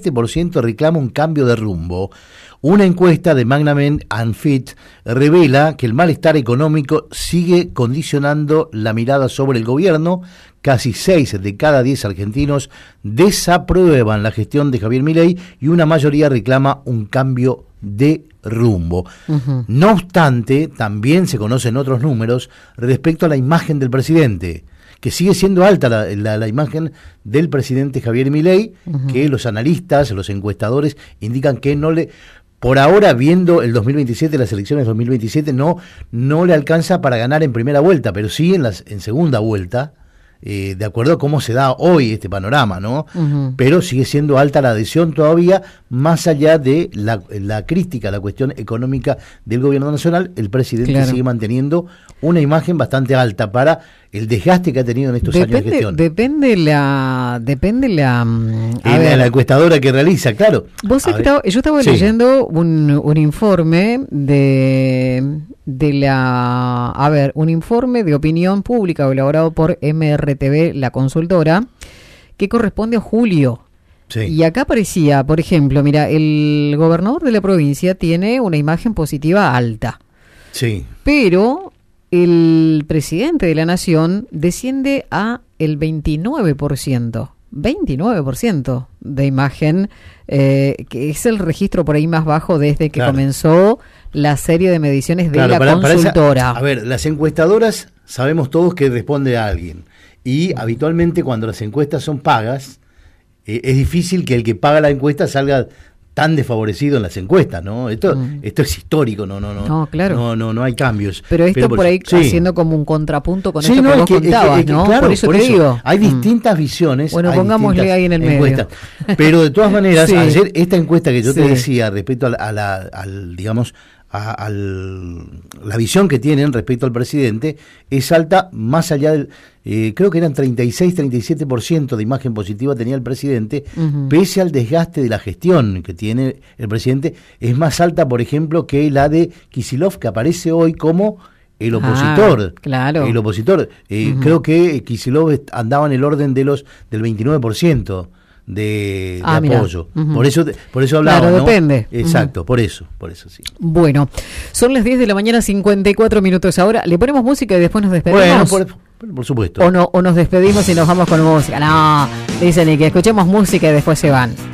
37% reclama un cambio de rumbo. Una encuesta de Magnamen and Fit revela que el malestar económico sigue condicionando la mirada sobre el gobierno. Casi 6 de cada 10 argentinos desaprueban la gestión de Javier Milei y una mayoría reclama un cambio de rumbo. Uh-huh. No obstante, también se conocen otros números respecto a la imagen del presidente, que sigue siendo alta la imagen del presidente Javier Milei, uh-huh, que los analistas, los encuestadores indican que no le... Por ahora, viendo el 2027, las elecciones 2027, no le alcanza para ganar en primera vuelta, pero sí en segunda vuelta, de acuerdo a cómo se da hoy este panorama, ¿no? Uh-huh. Pero sigue siendo alta la adhesión todavía, más allá de la crítica a la cuestión económica del gobierno nacional. El presidente sigue manteniendo una imagen bastante alta para el desgaste que ha tenido en estos años de gestión. Depende la encuestadora que realiza, claro. Yo estaba leyendo un informe un informe de opinión pública elaborado por MRTV, la consultora, que corresponde a julio. Sí. Y acá aparecía, por ejemplo, mira, el gobernador de la provincia tiene una imagen positiva alta. Sí. Pero el presidente de la nación desciende a el 29%. 29% de imagen, que es el registro por ahí más bajo desde que comenzó la serie de mediciones de la consultora. A ver, las encuestadoras sabemos todos que responde a alguien, y habitualmente cuando las encuestas son pagas, es difícil que el que paga la encuesta salga tan desfavorecido en las encuestas, ¿no? Esto es histórico, no, claro. No hay cambios. Pero esto por ahí haciendo como un contrapunto con esto que vos contabas, ¿no? Claro, por eso te digo. Hay distintas visiones. Bueno, pongámosle ahí en el medio. Pero de todas maneras, ayer esta encuesta que yo te decía respecto a la visión que tienen respecto al presidente es alta, más allá del... creo que eran 36-37% de imagen positiva tenía el presidente, uh-huh, pese al desgaste de la gestión que tiene el presidente. Es más alta, por ejemplo, que la de Kicillof, que aparece hoy como el opositor. Claro. El opositor. Uh-huh. Creo que Kicillof andaba en el orden del 29%. De apoyo. Uh-huh. Por eso hablaba, claro, ¿no? Depende. Exacto, uh-huh, por eso sí. Bueno, son las 10 de la mañana, 54 minutos ahora. ¿Le ponemos música y después nos despedimos? Bueno, por supuesto. O nos despedimos y nos vamos con música. No, dicen y que escuchemos música y después se van.